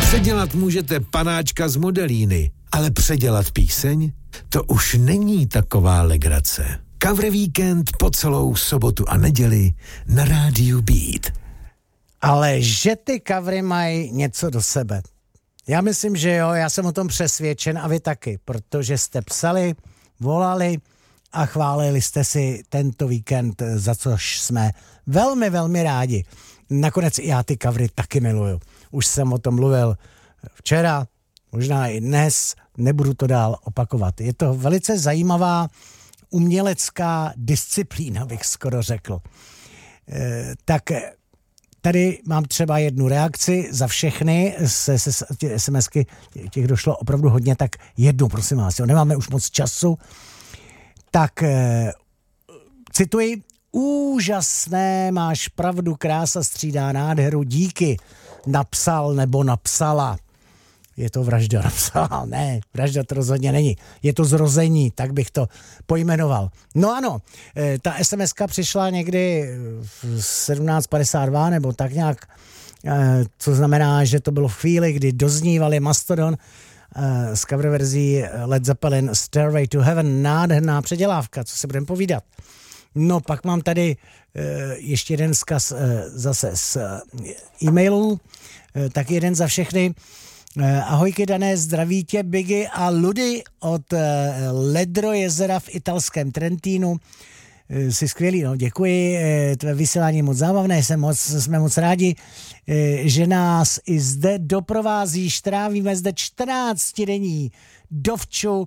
Předělat můžete panáčka z Modelíny, ale předělat píseň? To už není taková legrace. Cover Víkend po celou sobotu a neděli na rádiu Beat. Ale že ty covery mají něco do sebe. Já myslím, že jo, já jsem o tom přesvědčen a vy taky, protože jste psali, volali a chválili jste si tento víkend, za což jsme velmi, velmi rádi. Nakonec i já ty covery taky miluju. Už jsem o tom mluvil včera, možná i dnes, nebudu to dál opakovat. Je to velice zajímavá umělecká disciplína, bych skoro řekl. Tak tady mám třeba jednu reakci za všechny, SMSky, těch došlo opravdu hodně, tak jednu, prosím vás, jo, nemáme už moc času. Tak cituji, úžasné, máš pravdu, krása střídá nádheru, díky, napsal nebo napsala. Je to vražda, napsala, ne, vražda to rozhodně není. Je to zrození, tak bych to pojmenoval. No ano, ta SMSka přišla někdy v 17:52 nebo tak nějak, co znamená, že to bylo v chvíli, kdy doznívali Mastodon z cover verzí Led Zeppelin Stairway to Heaven, nádherná předělávka, co se budeme povídat. No pak mám tady ještě jeden vzkaz zase z e-mailů, tak jeden za všechny. Ahojky Dané, zdraví tě Biggy a Ludy od Ledro jezera v italském Trentínu. Jsi skvělý, no děkuji, tvé vysílání je moc zábavné, jsme moc rádi, že nás i zde doprovázíš, trávíme zde 14denní dovču,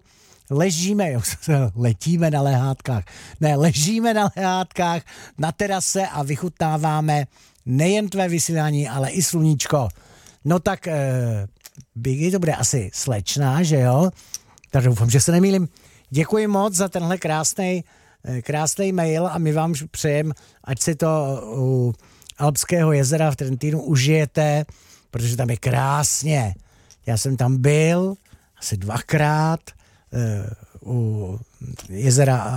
ležíme na lehátkách na terase a vychutnáváme nejen tvé vysílání, ale i sluníčko. No tak Biggy, to bude asi slečná, že jo? Tak doufám, že se nemýlím. Děkuji moc za tenhle krásný mail a my vám přejeme, ať si to u Alpského jezera v Trentínu užijete, protože tam je krásně. Já jsem tam byl asi 2krát u jezera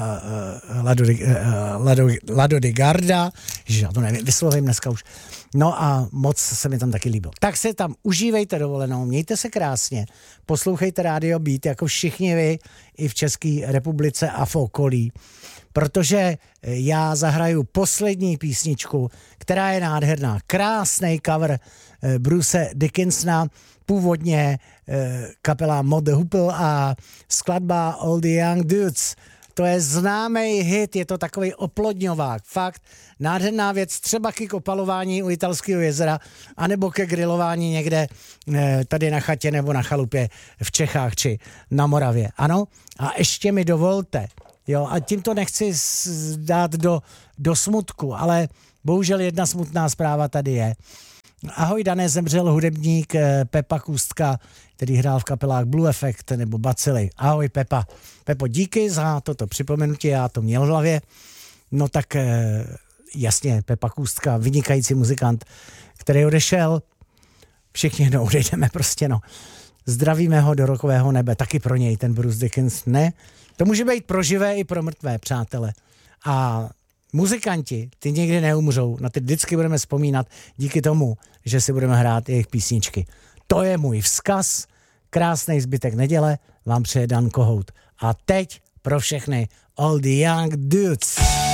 Lado di Garda, že já to nevím, vyslovím dneska už. No a moc se mi tam taky líbilo. Tak se tam užívejte dovolenou, mějte se krásně, poslouchejte Radio Beat jako všichni vy i v České republice a v okolí, protože já zahraju poslední písničku, která je nádherná. Krásný cover Bruce Dickinsona, původně kapela Mod the Hoople a skladba All the Young Dudes. To je známý hit, je to takový oplodňovák, fakt nádherná věc, třeba k opalování u italského jezera, anebo ke grilování někde tady na chatě nebo na chalupě v Čechách či na Moravě. Ano, a ještě mi dovolte, jo, a tím to nechci dát do smutku, ale bohužel jedna smutná zpráva tady je. Ahoj Dané, zemřel hudebník Pepa Kůstka, který hrál v kapelách Blue Effect nebo Bacily. Ahoj Pepa. Pepo, díky za toto připomenutí, já to měl v hlavě. No tak jasně, Pepa Kůstka, vynikající muzikant, který odešel. Všichni odejdeme prostě, no. Zdravíme ho do rokového nebe, taky pro něj ten Bruce Dickinson, ne? To může být pro živé i pro mrtvé, přátele. A muzikanti, ty nikdy neumřou, na ty vždycky budeme vzpomínat díky tomu, že si budeme hrát jejich písničky. To je můj vzkaz, krásný zbytek neděle, vám přeje Dan Kohout. A teď pro všechny All the Young Dudes.